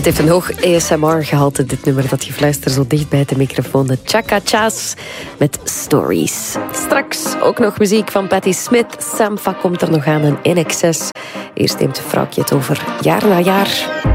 Het heeft een hoog ASMR-gehalte, dit nummer dat je fluistert zo dicht bij de microfoon. De Chaka Chas met Stories. Straks ook nog muziek van Patti Smith. Sampha komt er nog aan en INXS. Eerst neemt Vrouwtje het over jaar na jaar.